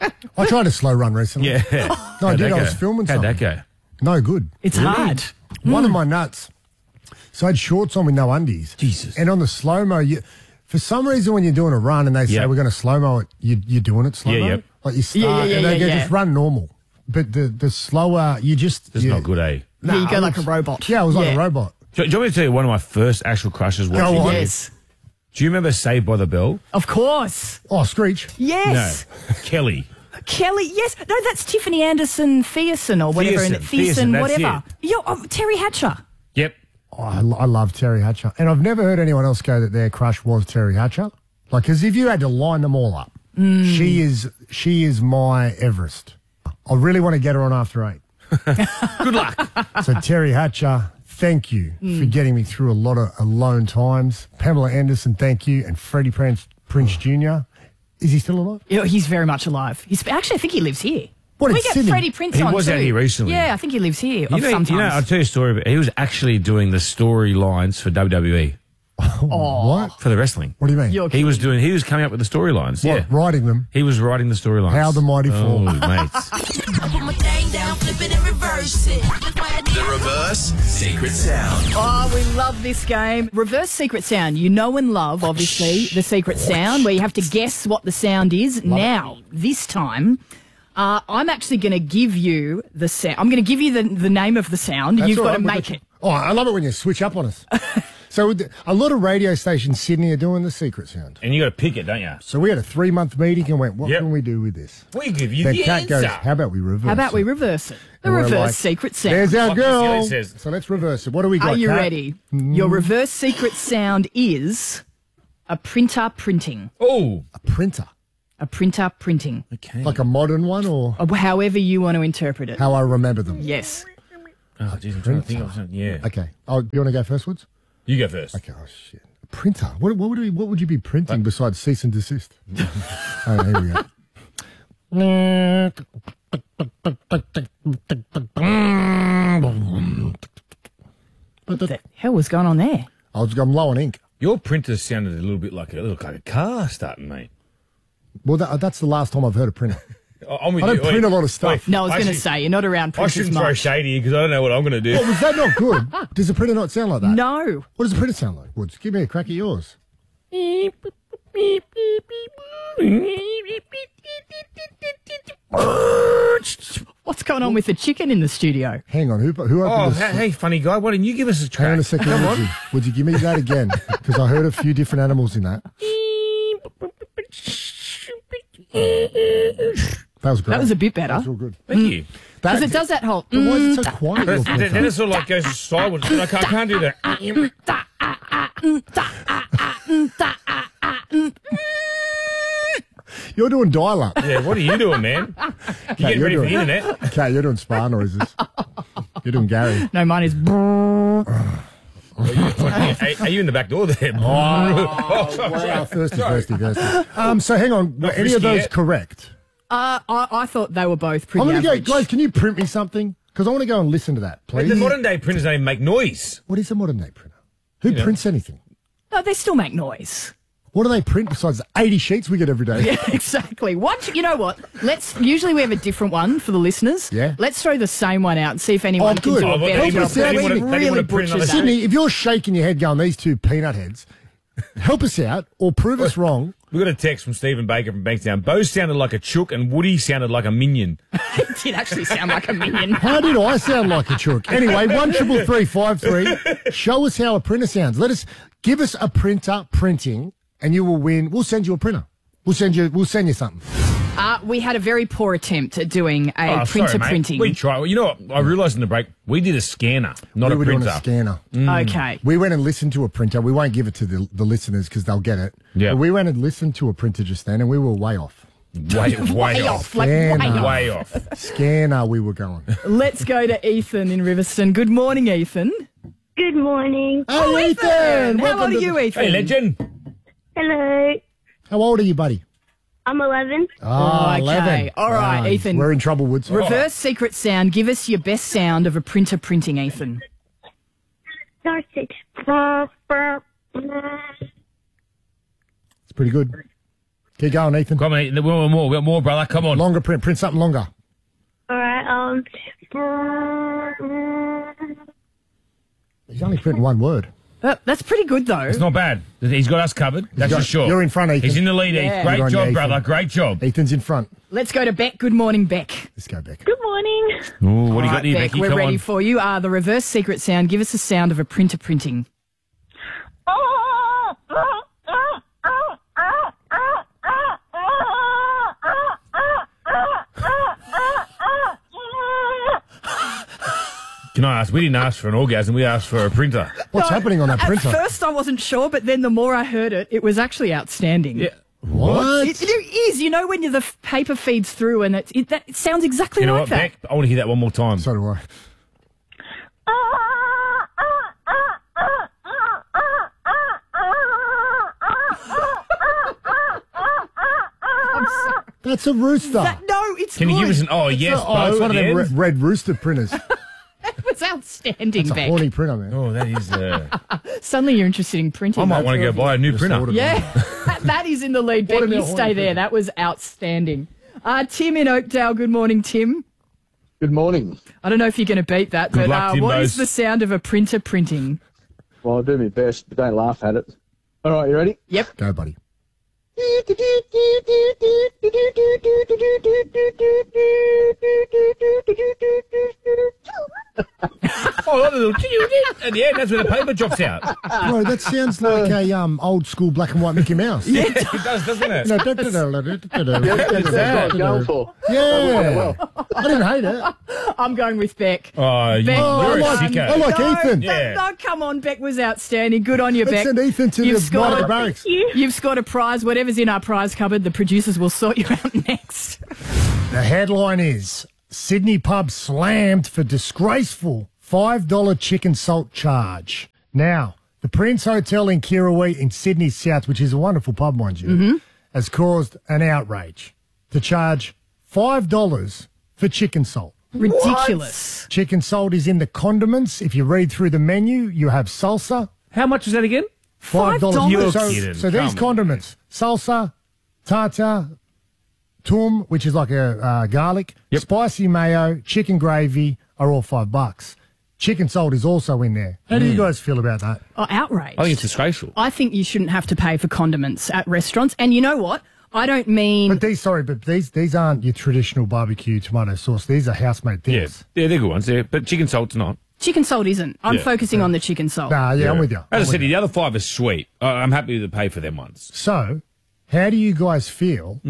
S8: I tried a slow run recently.
S9: Yeah.
S8: No, I
S9: How'd
S8: did.
S9: that
S8: I
S9: go?
S8: was filming
S9: How'd
S8: something.
S9: that go?
S8: No good.
S12: It's hard.
S8: One of my nuts. So I had shorts on with no undies.
S9: Jesus.
S8: And on the slow-mo, for some reason when you're doing a run and they say we're going to slow-mo it, you're doing it slow-mo.
S9: Yeah, yep.
S8: Like you start and they go just run normal. But the slower, you just...
S9: It's not good, eh?
S12: Yeah, you go like a robot.
S8: Yeah, I was like a robot.
S9: Do you want me to tell you one of my first actual crushes?
S8: Go on.
S12: Yes.
S9: Do you remember Saved by the Bell?
S12: Of course.
S8: Oh, Screech.
S12: Yes.
S9: No. Kelly.
S12: Kelly, yes. No, that's Tiffany Anderson Thiessen or whatever.
S9: Thiessen, that's
S12: whatever. Terry Hatcher.
S9: Yep.
S8: Oh, I love Terry Hatcher. And I've never heard anyone else go that their crush was Terry Hatcher. Like, because if you had to line them all up, she is my Everest. I really want to get her on After 8.
S9: Good luck.
S8: So Terry Hatcher, thank you for getting me through a lot of alone times. Pamela Anderson, thank you. And Freddie Prince Jr. Is he still alive?
S12: Yeah, he's very much alive. Actually, I think he lives here.
S8: What,
S12: we
S8: in
S12: get
S8: Sydney?
S12: Freddie Prince
S9: He
S12: on
S9: was
S12: too.
S9: out here recently.
S12: Yeah, I think he lives here.
S9: You know, I'll tell you a story. But he was actually doing the storylines for WWE.
S8: What?
S9: For the wrestling.
S8: What do you mean?
S9: He was coming up with the storylines.
S8: What,
S9: Yeah.
S8: writing them?
S9: He was writing the storylines.
S8: How the mighty fall.
S9: Oh, mates.
S24: The reverse secret sound.
S12: Oh, we love this game. Reverse secret sound. You know and love, obviously, the secret sound where you have to guess what the sound is. This time, I'm actually going to give you the sound. I'm going to give you the name of the sound.
S8: That's
S12: You've
S8: all
S12: got
S8: right,
S12: to
S8: we've
S12: make
S8: got
S12: it.
S8: Oh, I love it when you switch up on us. So a lot of radio stations in Sydney are doing the secret sound.
S9: And you got to pick it, don't you?
S8: So we had a 3-month meeting and went, what can we do with this?
S9: We give you
S8: Then
S9: the
S8: Kat goes,
S9: answer.
S8: how about we reverse
S12: How about
S8: it?
S12: we reverse it? The
S8: And we're
S12: reverse
S8: like,
S12: secret sound.
S8: There's our girl.
S9: says.
S8: So let's reverse it. What do we got,
S12: Are you
S8: Kat?
S12: ready? Your reverse secret sound is a printer printing.
S9: Oh.
S8: A printer?
S12: A printer printing.
S9: Okay.
S8: Like a modern one or
S12: However you want to interpret it.
S8: how I remember them?
S12: Yes.
S9: Oh, geez, I'm trying to think of something. Yeah.
S8: Okay. Oh, you want to go first, Woods?
S9: You go first.
S8: Okay. Oh, shit. A printer. What would you be printing besides cease and desist? Oh, here we go.
S12: What the hell was going on there?
S8: I'm low on ink.
S9: Your printer sounded a little bit like a car starting, mate.
S8: Well, that's the last time I've heard a printer.
S9: I'm with
S8: I don't
S9: you.
S8: print a lot of stuff.
S9: Wait,
S12: No, I was going to say, you're not around
S9: I
S12: printers
S9: shouldn't throw
S12: much.
S9: shade here because I don't know what I'm going to do.
S8: What, was that not good? Does a printer not sound like that?
S12: No.
S8: What does a printer sound like, Woods? Give me a crack at yours.
S12: What's going on with the chicken in the studio?
S8: Hang on, who
S9: Oh,
S8: opened this?
S9: hey, funny guy, why didn't you give us a track?
S8: Hang on a second,
S9: Come
S8: Woodsy.
S9: on.
S8: Would you give me that again? Because I heard a few different animals in that. That was great.
S12: That was a bit better.
S8: That was real good.
S9: Thank you.
S12: Because it does that whole...
S8: But why is it so quiet? your printer?
S9: Then it sort of like goes sideways. I can't do that.
S8: You're doing dial-up.
S9: Yeah, what are you doing, man? You getting ready for the internet?
S8: Okay, you're doing spa noises. You're doing Gary.
S12: No, mine is...
S9: Are you in the back door there?
S8: Wow, thirsty. So hang on, were any of
S9: risky
S8: those
S9: yet.
S8: correct?
S12: I thought they were both pretty
S8: I'm going to go,
S12: average.
S8: guys, can you print me something? Because I want to go and listen to that, please.
S9: The modern day printers don't even make noise.
S8: What is a modern day printer? Who prints anything?
S12: No, they still make noise.
S8: What do they print besides the 80 sheets we get every day?
S12: Yeah, exactly. You know what? Usually we have a different one for the listeners.
S8: Yeah.
S12: Let's throw the same one out and see if anyone can
S8: good.
S12: do a better
S8: Help
S12: job.
S8: us out,
S12: We
S8: Sydney.
S12: really butchered that.
S8: Sydney, if you're shaking your head going, these two peanut heads, help us out or prove us wrong.
S9: We got a text from Stephen Baker from Bankstown. Bo sounded like a chook and Woody sounded like a minion.
S12: It did actually sound like a minion.
S8: How did I sound like a chook? Anyway, 13353. Show us how a printer sounds. Give us a printer printing, and you will win. We'll send you a printer. We'll send you something.
S12: We had a very poor attempt at doing a printer printing.
S9: We tried. Well, you know what? I realised in the break, we did a scanner, not
S8: we
S9: a
S8: were
S9: printer.
S8: doing a scanner.
S12: Okay.
S8: We went and listened to a printer. We won't give it to the listeners because they'll get it.
S9: Yeah.
S8: But we went and listened to a printer just then, and we were way off.
S9: Way off.
S12: Like
S8: Scanner.
S9: Way off.
S8: Scanner, we were going.
S12: Let's go to Ethan in Riverstone. Good morning, Ethan.
S11: Good morning.
S12: Oh, Ethan! How
S8: Welcome
S12: old are
S8: to
S12: you, Ethan?
S9: Hey, legend.
S11: Hello.
S8: How old are you, buddy?
S11: I'm 11.
S8: Oh,
S12: okay.
S8: 11.
S12: All right, Ethan.
S8: We're in trouble, Woods.
S12: Reverse secret sound. Give us your best sound of a printer printing, Ethan.
S11: Sausage.
S8: It's pretty good. Keep going, Ethan.
S9: Come on, mate. We got more, brother. Come on.
S8: Longer print. Print something longer.
S11: All right.
S8: He's only printing one word.
S12: That's pretty good, though.
S9: It's not bad. He's got us covered. That's for sure.
S8: You're in front, Ethan.
S9: He's in the lead,
S12: Yeah.
S9: Ethan. Great
S8: Good on you,
S9: job,
S8: Ethan.
S9: brother. Great job.
S8: Ethan's in front.
S12: Let's go to Beck. Good morning, Beck.
S8: Let's go, Beck.
S11: Good morning.
S9: Ooh, what do you got
S12: Right,
S9: there,
S12: Beck,
S9: Becky?
S12: we're
S9: Come
S12: ready
S9: on.
S12: for you. The reverse secret sound. Give us a sound of a printer printing.
S9: Can I ask? We didn't ask for an orgasm. We asked for a printer.
S8: What's happening on that printer?
S12: At first, I wasn't sure, but then the more I heard it, it was actually outstanding.
S9: Yeah. What?
S12: There is. You know when the paper feeds through and it sounds exactly
S9: You know
S12: like
S9: what,
S12: that.
S9: Beck? I want to hear that one more time.
S8: So do I. That's a rooster.
S12: No, it's
S9: Can
S12: good.
S9: you give us an... Oh, yes,
S8: It's one of them red rooster printers.
S12: That was outstanding,
S8: It's a
S12: Beck.
S8: horny printer, man.
S9: Oh, that is...
S12: Suddenly you're interested in printing.
S9: I might want to go buy a new printer.
S12: Yeah, that is in the lead, Beck. You stay there. That was outstanding. Tim in Oakdale. Good morning, Tim.
S2: Good morning.
S12: I don't know if you're going to beat that,
S2: Good
S12: but
S2: luck,
S12: what
S2: Timbos.
S12: is the sound of a printer printing?
S2: Well, I'll do my best, but don't laugh at it. All right, you ready?
S12: Yep.
S8: Go, buddy.
S9: And yeah, that's where the paper drops out.
S8: Bro, that sounds like a old school black and white Mickey Mouse.
S9: Yeah, it does, doesn't it?
S8: That's what I was going for. Yeah. I didn't hate it.
S12: I'm going with Beck.
S9: Oh,
S12: Beck,
S8: I like Ethan.
S12: No, come on, Beck was outstanding. Good on you,
S8: Let's
S12: Beck.
S8: send Ethan to the night at the barracks.
S12: You've scored a prize. Whatever's in our prize cupboard, the producers will sort you out next.
S8: The headline is Sydney pub slammed for disgraceful $5 chicken salt charge. Now, the Prince Hotel in Kirrawee in Sydney South, which is a wonderful pub, mind you, has caused an outrage to charge $5 for chicken salt.
S12: Ridiculous.
S8: Chicken salt is in the condiments. If you read through the menu, you have salsa.
S9: How much was that again?
S8: $5.
S9: You're
S8: So,
S9: kidding.
S8: so these
S9: Come
S8: condiments, salsa, tartar, tum, which is like a garlic, spicy mayo, chicken gravy are all $5. Chicken salt is also in there. How do you guys feel about that?
S12: Oh, outrage.
S9: I think it's disgraceful.
S12: I think you shouldn't have to pay for condiments at restaurants. And you know what? I don't mean...
S8: But these aren't your traditional barbecue tomato sauce. These are house-made things.
S9: Yes, yeah, they're good ones. Yeah, but chicken salt's not.
S12: Chicken salt isn't. I'm
S9: Yeah.
S12: focusing on the chicken salt.
S8: Nah, yeah, I'm with you.
S9: As I said, the other five are sweet. I'm happy to pay for them ones.
S8: So, how do you guys feel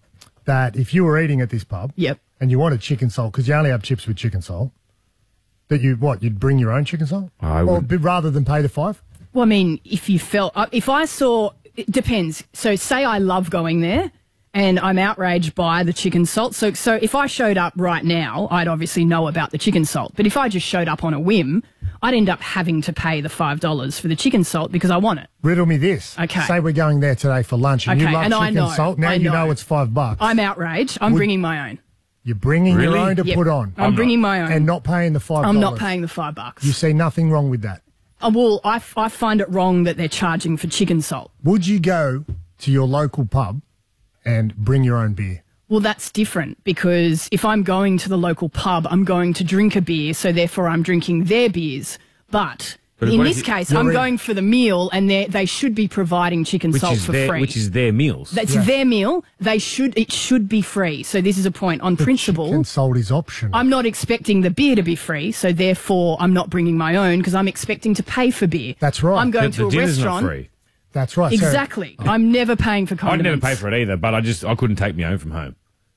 S8: that if you were eating at this pub and you wanted chicken salt, because you only have chips with chicken salt, that you'd bring your own chicken salt?
S9: I
S8: Or
S9: would.
S8: rather than pay the $5?
S12: Well, I mean, if you felt... if I saw... It depends. So say I love going there and I'm outraged by the chicken salt. So if I showed up right now, I'd obviously know about the chicken salt. But if I just showed up on a whim, I'd end up having to pay the $5 for the chicken salt because I want it.
S8: Riddle me this.
S12: Okay.
S8: Say we're going there today for lunch and you
S12: Okay,
S8: love
S12: and I
S8: chicken
S12: know,
S8: salt. Now
S12: I
S8: you
S12: know.
S8: know it's $5.
S12: I'm outraged. I'm bringing my own.
S8: You're bringing your
S9: Really?
S8: own to
S12: Yep.
S8: put on.
S12: I'm bringing my own.
S8: And not paying the $5.
S12: I'm not paying the $5.
S8: You see nothing wrong with that.
S12: Well, I find it wrong that they're charging for chicken salt.
S8: Would you go to your local pub and bring your own beer?
S12: Well, that's different because if I'm going to the local pub, I'm going to drink a beer, so therefore I'm drinking their beers. But in
S9: what
S12: this
S9: if
S12: case,
S9: you're
S12: I'm
S9: in-
S12: going for the meal, and they should be providing chicken
S9: Which
S12: salt
S9: is
S12: for
S9: their,
S12: free.
S9: which is their meals.
S12: That's their meal. It should be free. So this is a point on principle.
S8: Chicken salt is optional.
S12: I'm not expecting the beer to be free, so therefore I'm not bringing my own because I'm expecting to pay for beer.
S8: That's right.
S12: I'm going
S9: The
S12: to a
S9: dinner's
S12: restaurant.
S9: not free.
S8: That's right. So-
S12: Exactly. I'm never paying for
S9: I'd
S12: condiments.
S9: never pay for it either, but I couldn't take my own from home.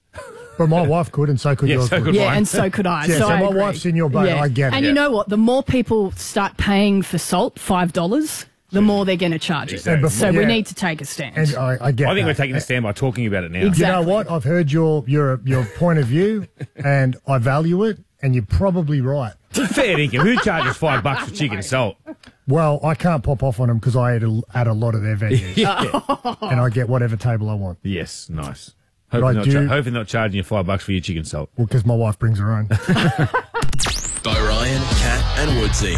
S8: But my wife could, and so could
S9: Yeah,
S8: yours.
S9: so could
S12: Yeah,
S9: mine.
S12: and so could I.
S8: Yeah, so
S12: I
S8: my
S12: agree.
S8: wife's in your boat. I get it.
S12: And you know what? The more people start paying for salt, $5, the more they're going to charge you.
S9: Exactly.
S12: So we
S8: Yeah.
S12: need to take a stand.
S8: And I get
S9: I think
S8: that.
S9: we're taking a stand by talking about it now.
S8: You know what? I've heard your point of view, and I value it, and you're probably right.
S9: Fair dinkum. Who charges $5 for chicken salt?
S8: Well, I can't pop off on them because I at a lot of their venues,
S9: Yeah.
S8: and I get whatever table I want.
S9: Yes, nice.
S8: But
S9: Hopefully
S8: I
S9: not,
S8: do-
S9: hopefully not charging you $5 for your chicken salt.
S8: Well, because my wife brings her own.
S24: By Ryan, Kat, and Woodsy.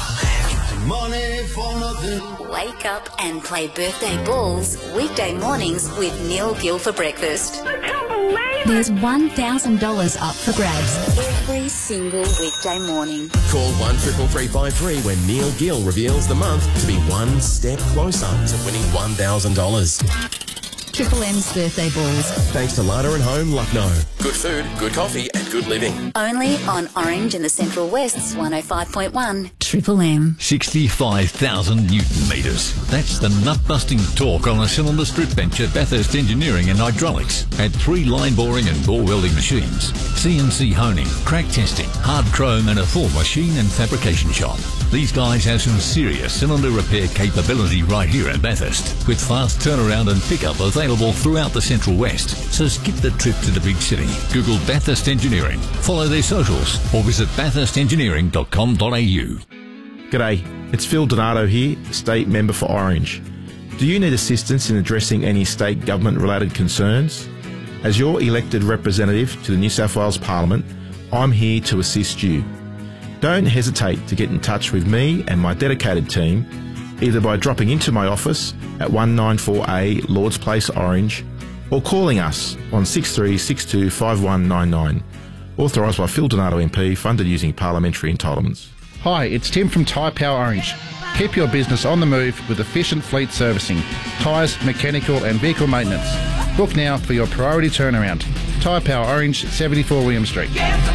S3: Wake up and play birthday balls weekday mornings with Neil Gill for breakfast. There's $1,000 up for grabs every single weekday morning.
S24: Call 133353 when Neil Gill reveals the month to be one step closer to winning $1,000.
S3: Triple M's birthday balls.
S24: Thanks to Lada and Home, Lucknow. Good food, good coffee, and good living.
S3: Only on Orange and the Central West's 105.1 Triple M.
S15: 65,000 Newton metres. That's the nut-busting torque on a cylinder strip bench at Bathurst Engineering and Hydraulics. At 3 line boring and bore welding machines, CNC honing, crack testing, hard chrome and a full machine and fabrication shop. These guys have some serious cylinder repair capability right here at Bathurst, with fast turnaround and pickup available available throughout the Central West, so skip the trip to the big city. Google Bathurst Engineering, follow their socials, or visit bathurstengineering.com.au.
S4: G'day, it's Phil Donato here, State Member for Orange. Do you need assistance in addressing any state government-related concerns? As your elected representative to the New South Wales Parliament, I'm here to assist you. Don't hesitate to get in touch with me and my dedicated team, either by dropping into my office at 194A Lords Place, Orange, or calling us on 6362 5199. Authorised by Phil Donato MP, funded using parliamentary entitlements.
S6: Hi, it's Tim from Tyre Power Orange. Keep your business on the move with efficient fleet servicing, tyres, mechanical and vehicle maintenance. Book now for your priority turnaround. Tyre Power Orange, 74 William Street.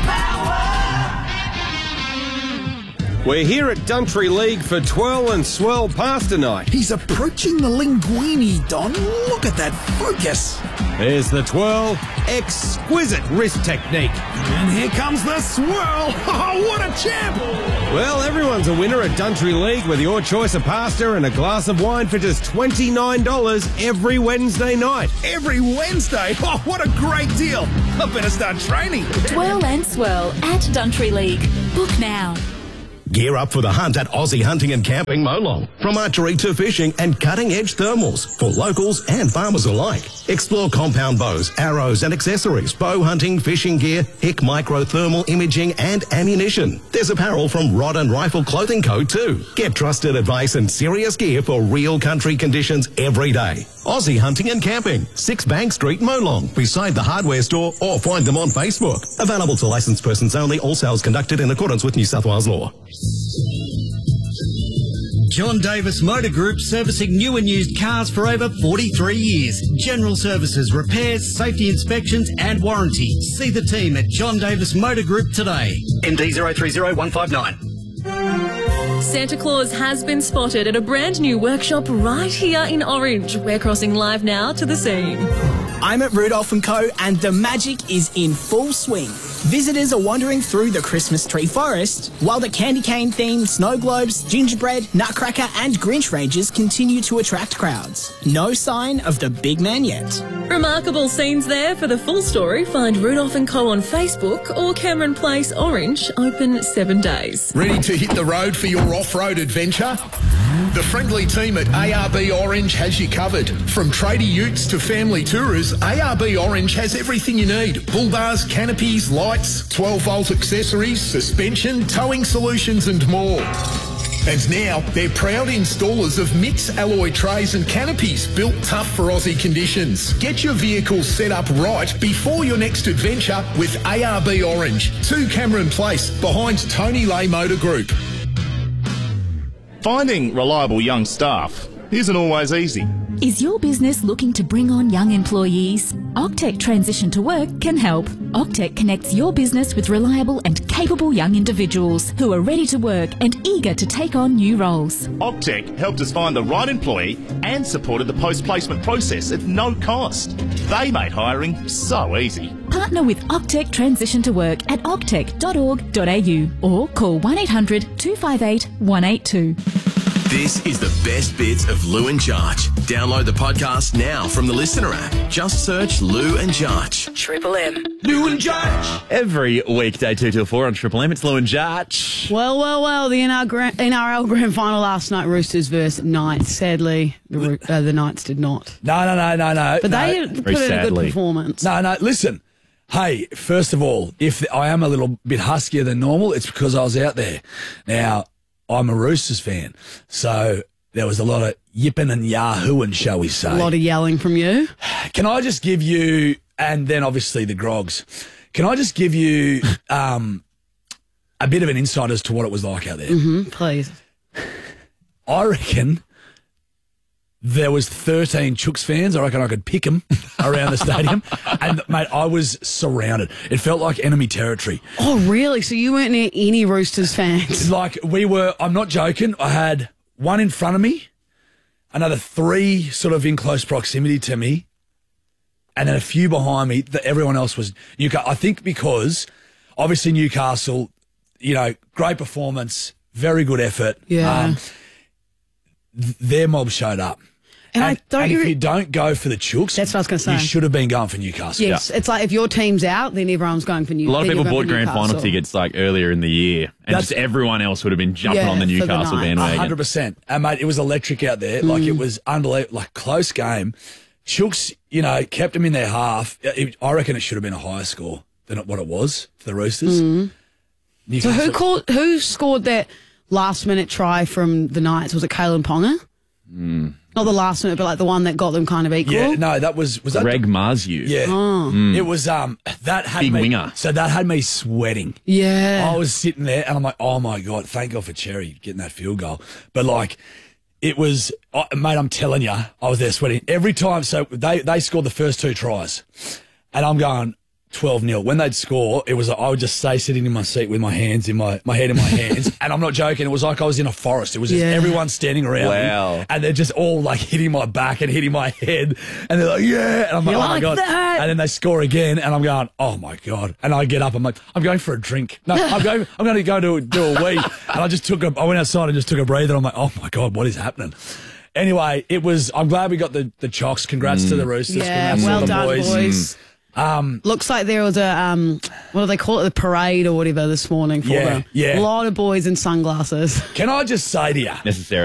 S7: We're here at Duntry League for Twirl and Swirl Pasta Night.
S10: He's approaching the linguine, Don. Look at that focus.
S7: There's the twirl. Exquisite wrist technique.
S10: And here comes the swirl. Oh, what a champ!
S7: Well, everyone's a winner at Duntry League with your choice of pasta and a glass of wine for just $29 every Wednesday night.
S10: Every Wednesday? Oh, what a great deal. I better start training.
S3: Twirl and Swirl at Duntry League. Book now.
S24: Gear up for the hunt at Aussie Hunting and Camping Molong. From archery to fishing and cutting-edge thermals for locals and farmers alike. Explore compound bows, arrows and accessories, bow hunting, fishing gear, HIC micro thermal imaging and ammunition. There's apparel from Rod and Rifle Clothing Co. too. Get trusted advice and serious gear for real country conditions every day. Aussie Hunting and Camping, 6 Bank Street, Molong, beside the hardware store, or find them on Facebook. Available to licensed persons only, all sales conducted in accordance with New South Wales law.
S25: John Davis Motor Group, servicing new and used cars for over 43 years. General services, repairs, safety inspections and warranty. See the team at John Davis Motor Group today. MD 030159.
S26: Santa Claus has been spotted at a brand new workshop right here in Orange. We're crossing live now to the scene.
S27: I'm at Rudolph & Co. and the magic is in full swing. Visitors are wandering through the Christmas tree forest, while the candy cane themed snow globes, gingerbread, nutcracker and Grinch ranges continue to attract crowds. No sign of the big man yet.
S26: Remarkable scenes there. For the full story, find Rudolph & Co. on Facebook or Cameron Place Orange, open 7 days.
S10: Ready to hit the road for your off-road adventure? The friendly team at ARB Orange has you covered. From tradie utes to family tourers, ARB Orange has everything you need. Bull bars, canopies, lights, 12-volt accessories, suspension, towing solutions and more. And now, they're proud installers of MITS alloy trays and canopies built tough for Aussie conditions. Get your vehicle set up right before your next adventure with ARB Orange, 2 Cameron Place, behind Tony Lay Motor Group.
S28: Finding reliable young staff isn't always easy.
S3: Is your business looking to bring on young employees? Octec Transition to Work can help. Octec connects your business with reliable and capable young individuals who are ready to work and eager to take on new roles.
S28: Octec helped us find the right employee and supported the post-placement process at no cost. They made hiring so easy.
S3: Partner with Octec Transition to Work at octec.org.au or call 1800 258 182.
S24: This is the best bits of Lou and Jarch. Download the podcast now from the Listener app. Just search Lou and Jarch.
S29: Triple M.
S7: Lou and Jarch.
S9: Every weekday 2 till 4 on Triple M, it's Lou and Jarch.
S30: Well, the NRL Grand Final last night, Roosters versus Knights. Sadly, the Knights did not.
S31: No.
S30: But they put in a good performance.
S31: No, listen. Hey, first of all, if I am a little bit huskier than normal, it's because I was out there. Now, I'm a Roosters fan, so there was a lot of yipping and yahooing, shall we say.
S30: A lot of yelling from you.
S31: Can I just give you, and then obviously the grogs, can I just give you a bit of an insight as to what it was like out there?
S30: Mm-hmm, please.
S31: I reckon there was 13 Chooks fans. I reckon I could pick them around the stadium. And, mate, I was surrounded. It felt like enemy territory.
S30: Oh, really? So you weren't near any Roosters fans?
S31: Like, we were, I'm not joking, I had one in front of me, another 3 sort of in close proximity to me, and then a few behind me. Everyone else was Newcastle. I think because, obviously, Newcastle, great performance, very good effort.
S30: Yeah.
S31: Their mob showed up.
S30: And
S31: if you don't go for the Chooks,
S30: that's what I was going to say.
S31: You should have been going for Newcastle.
S30: Yes, it's like if your team's out, then everyone's going for Newcastle.
S5: A lot of people bought grand final tickets like earlier in the year, and just everyone else would have been jumping on the Newcastle bandwagon.
S31: 100%. And mate, it was electric out there. Like it was unbelievable. Like close game. Chooks, kept them in their half. I reckon it should have been a higher score than what it was for the Roosters.
S30: So who scored that last minute try from the Knights? Was it Kalen Ponga? Not the last minute, but like the one that got them kind of equal.
S31: Yeah, no, that was that
S5: Greg Marzu.
S31: Yeah, It was that had
S5: big
S31: me,
S5: winger.
S31: So that had me sweating.
S30: Yeah,
S31: I was sitting there and I'm like, oh my god, thank God for Cherry getting that field goal. But like, it was, mate, I'm telling you, I was there sweating every time. So they scored the first 2 tries, and I'm going 12-0. When they'd score, it was I would just stay sitting in my seat with my hands in my head in my hands, and I'm not joking. It was like I was in a forest. It was just everyone standing around me, and they're just all like hitting my back and hitting my head, and they're like, yeah, and I'm like, oh my god, and then they score again, and I'm going, oh my god, and I get up, I'm like, I'm going for a drink. No, I'm going to go do a wee, and I went outside and just took a breather. I'm like, oh my god, what is happening? Anyway, I'm glad we got the Chocks. Congrats to the Roosters.
S30: Yeah,
S31: Congrats
S30: well
S31: to the
S30: done, boys. Looks like there was a what do they call it, the parade or whatever this morning for them.
S31: Yeah.
S30: A lot of boys in sunglasses.
S31: Can I just say to you,
S5: necessarily.